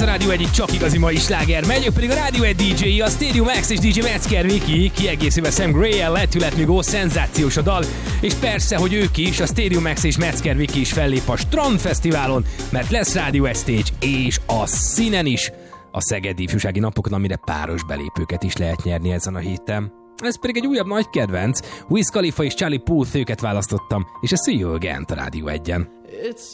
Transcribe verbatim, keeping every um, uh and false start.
Rádió egyik csak igazi mai sláger. Megyük pedig a Rádió egy dé dzsé-i, a Stadium X és dé dzsé Metzger Viki, kiegészülve Sam Gray-el, Letületmigó, szenzációs a dal, és persze, hogy ők is, a Stadium X és Metzger Viki is fellép a Strand Fesztiválon, mert lesz Rádió egy Stage, és a színen is a Szegedi Ifjúsági Napokon, amire páros belépőket is lehet nyerni ezen a héten. Ez pedig egy újabb nagy kedvenc, Wiz Khalifa és Charlie Puth, őket választottam, és a See You Again a Rádió egyen. It's